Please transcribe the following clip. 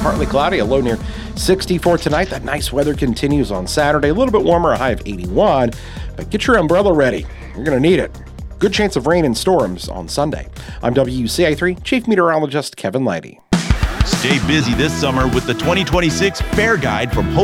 partly cloudy, a low near 64 tonight. That nice weather continues on Saturday. A little bit warmer, a high of 81. But get your umbrella ready. You're going to need it. Good chance of rain and storms on Sunday. I'm WCA3 Chief Meteorologist Kevin Lighty. Stay busy this summer with the 2026 Fair Guide from Hope